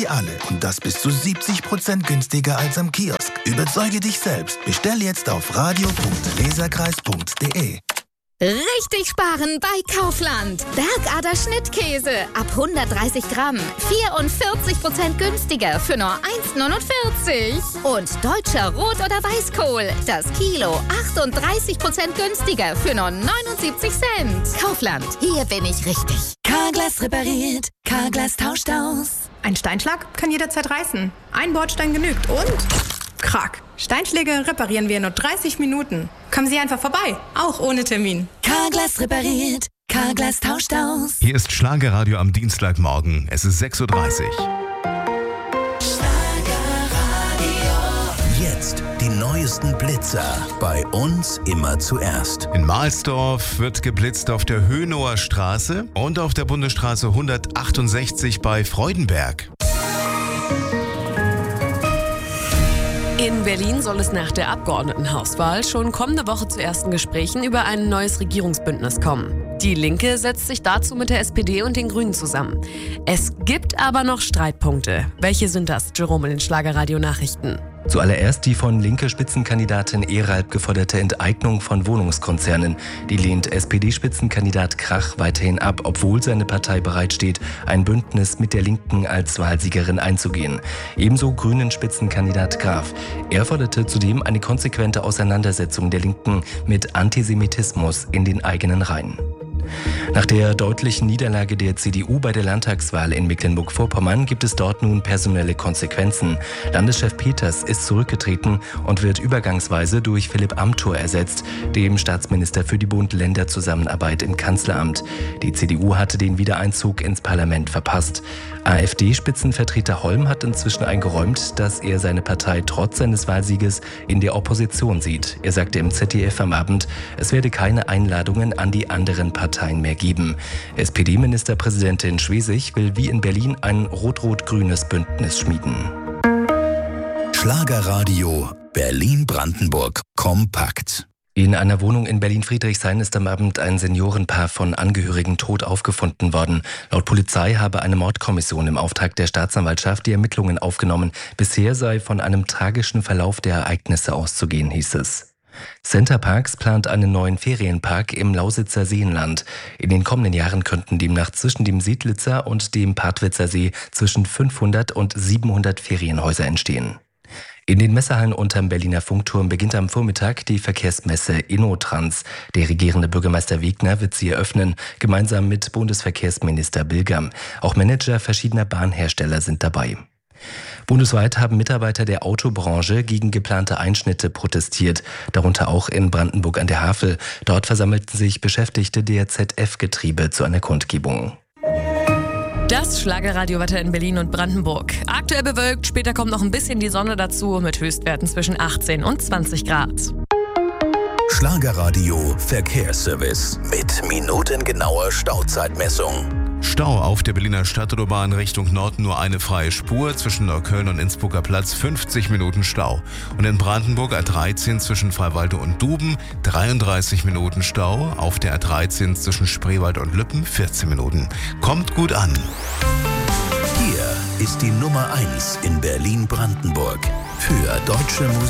alle. Und das bis zu 70% günstiger als am Kiosk. Überzeuge dich selbst. Bestell jetzt auf radio.leserkreis.de. Richtig sparen bei Kaufland. Bergader Schnittkäse ab 130 Gramm. 44% günstiger für nur 1,49. Und deutscher Rot- oder Weißkohl. Das Kilo 38% günstiger für nur 79 Cent. Kaufland, hier bin ich richtig. Carglass repariert, Carglass tauscht aus. Ein Steinschlag kann jederzeit reißen. Ein Bordstein genügt und... Krack. Steinschläge reparieren wir in nur 30 Minuten. Kommen Sie einfach vorbei, auch ohne Termin. Carglass repariert, Carglass tauscht aus. Hier ist Schlagerradio am Dienstagmorgen. Es ist 6:30 Uhr. Jetzt die neuesten Blitzer. Bei uns immer zuerst. In Mahlsdorf wird geblitzt auf der Hönower Straße und auf der Bundesstraße 168 bei Freudenberg. In Berlin soll es nach der Abgeordnetenhauswahl schon kommende Woche zu ersten Gesprächen über ein neues Regierungsbündnis kommen. Die Linke setzt sich dazu mit der SPD und den Grünen zusammen. Es gibt aber noch Streitpunkte. Welche sind das, Jerome, in den Schlagerradio-Nachrichten? Zuallererst die von linke Spitzenkandidatin Eralb geforderte Enteignung von Wohnungskonzernen. Die lehnt SPD-Spitzenkandidat Krach weiterhin ab, obwohl seine Partei bereitsteht, ein Bündnis mit der Linken als Wahlsiegerin einzugehen. Ebenso Grünen-Spitzenkandidat Graf. Er forderte zudem eine konsequente Auseinandersetzung der Linken mit Antisemitismus in den eigenen Reihen. Nach der deutlichen Niederlage der CDU bei der Landtagswahl in Mecklenburg-Vorpommern gibt es dort nun personelle Konsequenzen. Landeschef Peters ist zurückgetreten und wird übergangsweise durch Philipp Amthor ersetzt, dem Staatsminister für die Bund-Länder-Zusammenarbeit im Kanzleramt. Die CDU hatte den Wiedereinzug ins Parlament verpasst. AfD-Spitzenvertreter Holm hat inzwischen eingeräumt, dass er seine Partei trotz seines Wahlsieges in der Opposition sieht. Er sagte im ZDF am Abend, es werde keine Einladungen an die anderen Parteien mehr geben. SPD-Ministerpräsidentin Schwesig will wie in Berlin ein rot-rot-grünes Bündnis schmieden. Schlagerradio Berlin-Brandenburg kompakt. In einer Wohnung in Berlin-Friedrichshain ist am Abend ein Seniorenpaar von Angehörigen tot aufgefunden worden. Laut Polizei habe eine Mordkommission im Auftrag der Staatsanwaltschaft die Ermittlungen aufgenommen. Bisher sei von einem tragischen Verlauf der Ereignisse auszugehen, hieß es. Center Parks plant einen neuen Ferienpark im Lausitzer Seenland. In den kommenden Jahren könnten demnach zwischen dem Siedlitzer und dem Partwitzer See zwischen 500 und 700 Ferienhäuser entstehen. In den Messehallen unterm Berliner Funkturm beginnt am Vormittag die Verkehrsmesse InnoTrans. Der regierende Bürgermeister Wegner wird sie eröffnen, gemeinsam mit Bundesverkehrsminister Bilgam. Auch Manager verschiedener Bahnhersteller sind dabei. Bundesweit haben Mitarbeiter der Autobranche gegen geplante Einschnitte protestiert, darunter auch in Brandenburg an der Havel. Dort versammelten sich Beschäftigte der ZF-Getriebe zu einer Kundgebung. Das Schlagerradiowetter in Berlin und Brandenburg. Aktuell bewölkt, später kommt noch ein bisschen die Sonne dazu mit Höchstwerten zwischen 18 und 20 Grad. Schlagerradio Verkehrsservice mit minutengenauer Stauzeitmessung. Stau auf der Berliner Stadtautobahn Richtung Norden, nur eine freie Spur. Zwischen Neukölln und Innsbrucker Platz 50 Minuten Stau. Und in Brandenburg A13 zwischen Freiwalde und Duben 33 Minuten Stau. Auf der A13 zwischen Spreewald und Lüppen 14 Minuten. Kommt gut an. Hier ist die Nummer 1 in Berlin-Brandenburg für deutsche Musik.